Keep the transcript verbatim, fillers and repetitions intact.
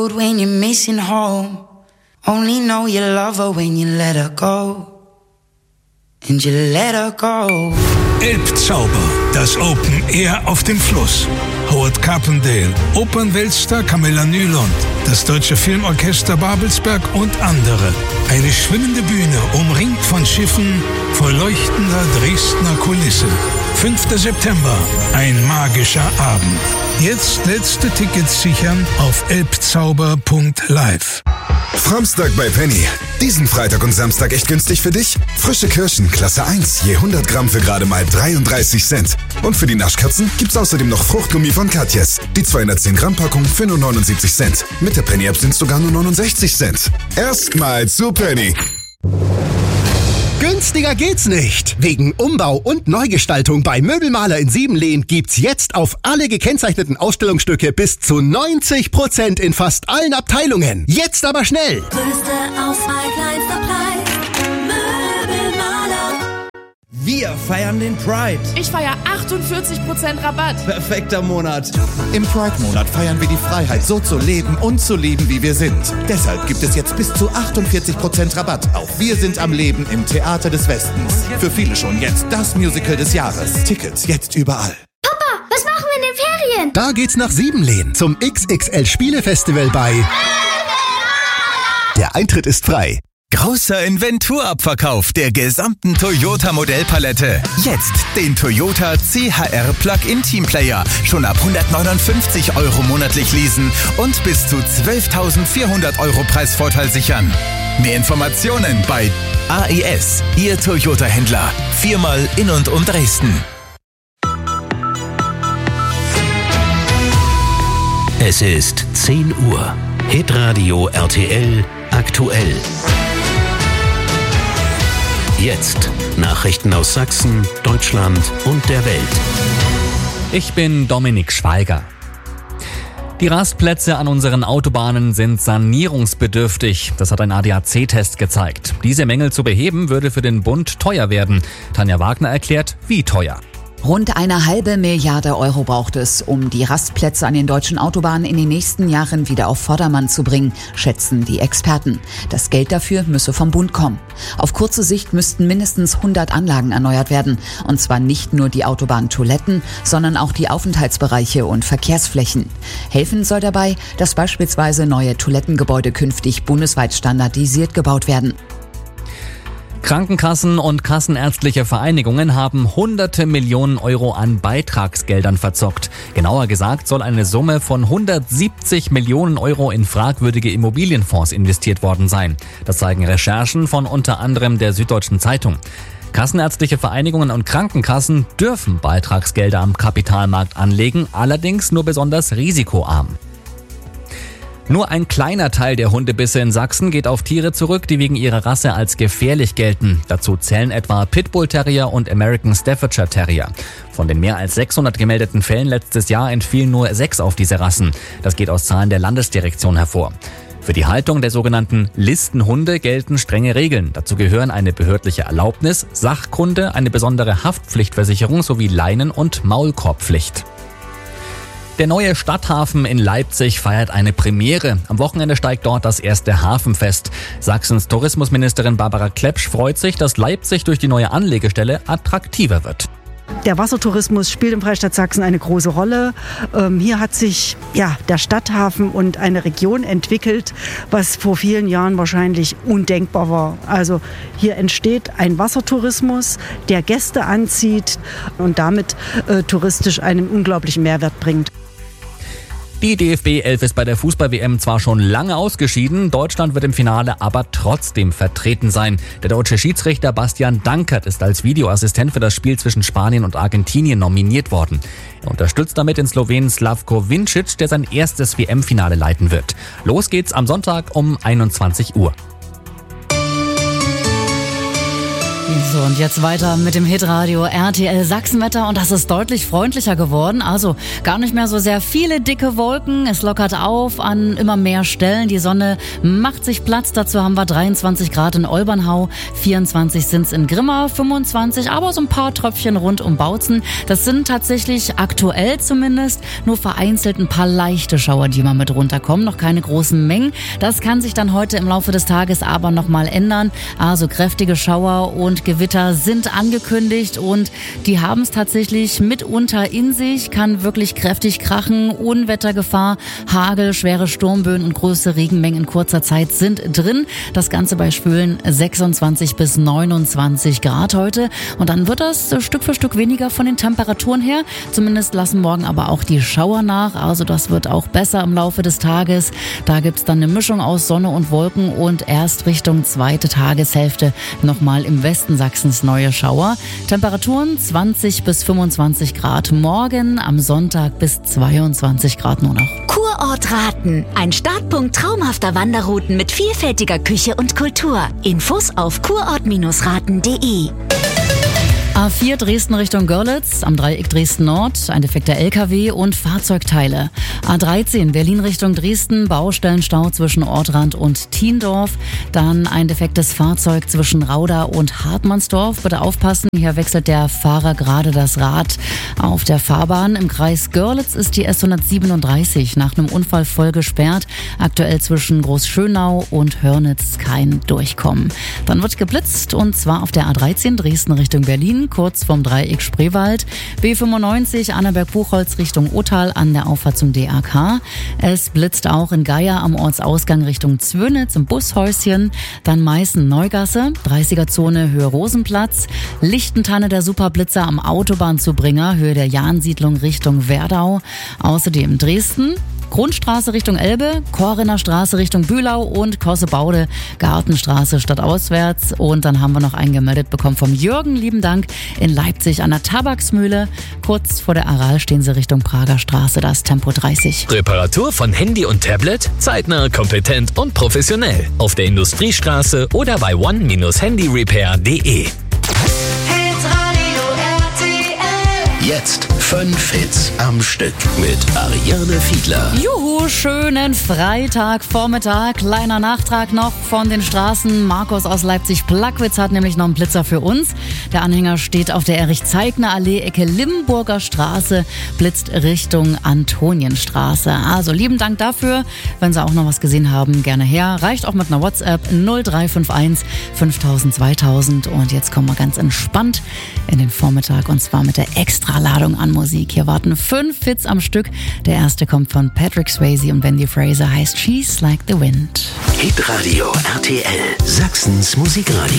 When you're missing home, only know you love her when you let her go. And you let her go. Elbzauber, das Open Air auf dem Fluss. Howard Carpendale, Opernweltstar Camilla Nylund, das Deutsche Filmorchester Babelsberg und andere. Eine schwimmende Bühne, umringt von Schiffen, vor leuchtender Dresdner Kulisse. fünfter September, ein magischer Abend. Jetzt letzte Tickets sichern auf elbzauber punkt live. Framstag bei Penny. Diesen Freitag und Samstag echt günstig für dich? Frische Kirschen, Klasse eins, je hundert Gramm für gerade mal dreiunddreißig Cent. Und für die Naschkatzen gibt's außerdem noch Fruchtgummi von Katjes. Die zweihundertzehn Gramm Packung für nur neunundsiebzig Cent. Mit der Penny App sind's sogar nur neunundsechzig Cent. Erstmal zu Penny. Günstiger geht's nicht. Wegen Umbau und Neugestaltung bei Möbelmaler in Siebenlehn gibt's jetzt auf alle gekennzeichneten Ausstellungsstücke bis zu neunzig Prozent in fast allen Abteilungen. Jetzt aber schnell! Größte Auswahl, kleinster Preis. Möbelmaler. Wir feiern den Pride. Ich feiere achtundvierzig Prozent Rabatt. Perfekter Monat. Im Pride-Monat feiern wir die Freiheit, so zu leben und zu lieben, wie wir sind. Deshalb gibt es jetzt bis zu achtundvierzig Prozent Rabatt auf Wir sind am Leben im Theater des Westens. Für viele schon jetzt das Musical des Jahres. Tickets jetzt überall. Papa, was machen wir in den Ferien? Da geht's nach Siebenlehn zum X X L-Spielefestival bei... Der Eintritt ist frei. Großer Inventurabverkauf der gesamten Toyota-Modellpalette. Jetzt den Toyota C H R Plug-in Teamplayer. Schon ab hundertneunundfünfzig Euro monatlich leasen und bis zu zwölftausendvierhundert Euro Preisvorteil sichern. Mehr Informationen bei A E S, Ihr Toyota-Händler. Viermal in und um Dresden. Es ist zehn Uhr. Hitradio R T L aktuell. Jetzt Nachrichten aus Sachsen, Deutschland und der Welt. Ich bin Dominik Schweiger. Die Rastplätze an unseren Autobahnen sind sanierungsbedürftig. Das hat ein A D A C-Test gezeigt. Diese Mängel zu beheben würde für den Bund teuer werden. Tanja Wagner erklärt, wie teuer. Rund eine halbe Milliarde Euro braucht es, um die Rastplätze an den deutschen Autobahnen in den nächsten Jahren wieder auf Vordermann zu bringen, schätzen die Experten. Das Geld dafür müsse vom Bund kommen. Auf kurze Sicht müssten mindestens hundert Anlagen erneuert werden. Und zwar nicht nur die Autobahntoiletten, sondern auch die Aufenthaltsbereiche und Verkehrsflächen. Helfen soll dabei, dass beispielsweise neue Toilettengebäude künftig bundesweit standardisiert gebaut werden. Krankenkassen und kassenärztliche Vereinigungen haben hunderte Millionen Euro an Beitragsgeldern verzockt. Genauer gesagt soll eine Summe von hundertsiebzig Millionen Euro in fragwürdige Immobilienfonds investiert worden sein. Das zeigen Recherchen von unter anderem der Süddeutschen Zeitung. Kassenärztliche Vereinigungen und Krankenkassen dürfen Beitragsgelder am Kapitalmarkt anlegen, allerdings nur besonders risikoarm. Nur ein kleiner Teil der Hundebisse in Sachsen geht auf Tiere zurück, die wegen ihrer Rasse als gefährlich gelten. Dazu zählen etwa Pitbull Terrier und American Staffordshire Terrier. Von den mehr als sechshundert gemeldeten Fällen letztes Jahr entfielen nur sechs auf diese Rassen. Das geht aus Zahlen der Landesdirektion hervor. Für die Haltung der sogenannten Listenhunde gelten strenge Regeln. Dazu gehören eine behördliche Erlaubnis, Sachkunde, eine besondere Haftpflichtversicherung sowie Leinen- und Maulkorbpflicht. Der neue Stadthafen in Leipzig feiert eine Premiere. Am Wochenende steigt dort das erste Hafenfest. Sachsens Tourismusministerin Barbara Klepsch freut sich, dass Leipzig durch die neue Anlegestelle attraktiver wird. Der Wassertourismus spielt im Freistaat Sachsen eine große Rolle. Ähm, hier hat sich ja, der Stadthafen und eine Region entwickelt, was vor vielen Jahren wahrscheinlich undenkbar war. Also hier entsteht ein Wassertourismus, der Gäste anzieht und damit äh, touristisch einen unglaublichen Mehrwert bringt. Die D F B elf ist bei der Fußball-W M zwar schon lange ausgeschieden, Deutschland wird im Finale aber trotzdem vertreten sein. Der deutsche Schiedsrichter Bastian Dankert ist als Videoassistent für das Spiel zwischen Spanien und Argentinien nominiert worden. Er unterstützt damit den Slowenen Slavko Vincic, der sein erstes W M-Finale leiten wird. Los geht's am Sonntag um einundzwanzig Uhr. So, und jetzt weiter mit dem Hitradio R T L Sachsenwetter und das ist deutlich freundlicher geworden. Also gar nicht mehr so sehr viele dicke Wolken. Es lockert auf an immer mehr Stellen. Die Sonne macht sich Platz. Dazu haben wir dreiundzwanzig Grad in Olbernhau, vierundzwanzig sind's in Grimma, fünfundzwanzig, aber so ein paar Tröpfchen rund um Bautzen. Das sind tatsächlich aktuell zumindest nur vereinzelt ein paar leichte Schauer, die mal mit runterkommen. Noch keine großen Mengen. Das kann sich dann heute im Laufe des Tages aber nochmal ändern. Also kräftige Schauer und Gewitter sind angekündigt und die haben es tatsächlich mitunter in sich, kann wirklich kräftig krachen, Unwettergefahr, Hagel, schwere Sturmböen und große Regenmengen in kurzer Zeit sind drin. Das Ganze bei schwülen sechsundzwanzig bis neunundzwanzig Grad heute und dann wird das Stück für Stück weniger von den Temperaturen her. Zumindest lassen morgen aber auch die Schauer nach, also das wird auch besser im Laufe des Tages. Da gibt's dann eine Mischung aus Sonne und Wolken und erst Richtung zweite Tageshälfte nochmal im Westen Sachsens neue Schauer. Temperaturen zwanzig bis fünfundzwanzig Grad morgen, am Sonntag bis zweiundzwanzig Grad nur noch. Kurort Raten, ein Startpunkt traumhafter Wanderrouten mit vielfältiger Küche und Kultur. Infos auf kurort Raten punkt de. A vier Dresden Richtung Görlitz, am Dreieck Dresden Nord, ein defekter L K W und Fahrzeugteile. A dreizehn Berlin Richtung Dresden, Baustellenstau zwischen Ortrand und Thiendorf. Dann ein defektes Fahrzeug zwischen Rauda und Hartmannsdorf. Bitte aufpassen, hier wechselt der Fahrer gerade das Rad auf der Fahrbahn. Im Kreis Görlitz ist die S hundertsiebenunddreißig nach einem Unfall voll gesperrt. Aktuell zwischen Großschönau und Hörnitz kein Durchkommen. Dann wird geblitzt und zwar auf der A dreizehn Dresden Richtung Berlin. Kurz vom Dreieck Spreewald. B fünfundneunzig Annaberg-Buchholz Richtung Ottal an der Auffahrt zum D A K. Es blitzt auch in Geier am Ortsausgang Richtung Zwönitz im Bushäuschen. Dann Meißen-Neugasse, dreißiger-Zone Höhe Rosenplatz. Lichtentanne der Superblitzer am Autobahnzubringer Höhe der Jahnsiedlung Richtung Werdau. Außerdem Dresden. Grundstraße Richtung Elbe, Koriner Straße Richtung Bühlau und Kossebaude, Gartenstraße stadtauswärts. Und dann haben wir noch einen gemeldet bekommen vom Jürgen, lieben Dank, in Leipzig an der Tabaksmühle. Kurz vor der Aral stehen sie Richtung Prager Straße, das Tempo dreißig. Reparatur von Handy und Tablet? Zeitnah, kompetent und professionell. Auf der Industriestraße oder bei one handyrepair punkt de. Jetzt fünf Hits am Stück mit Ariane Fiedler. Juhu, schönen Freitagvormittag. Kleiner Nachtrag noch von den Straßen. Markus aus Leipzig-Plagwitz hat nämlich noch einen Blitzer für uns. Der Anhänger steht auf der Erich-Zeigner-Allee, Ecke Limburger Straße, blitzt Richtung Antonienstraße. Also lieben Dank dafür. Wenn Sie auch noch was gesehen haben, gerne her. Reicht auch mit einer WhatsApp null drei fünf eins fünftausend zweitausend. Und jetzt kommen wir ganz entspannt in den Vormittag und zwar mit der Extraladung an Musik. Hier warten fünf Hits am Stück. Der erste kommt von Patrick Swayze und Wendy Fraser, heißt She's Like the Wind. Hitradio R T L, Sachsens Musikradio.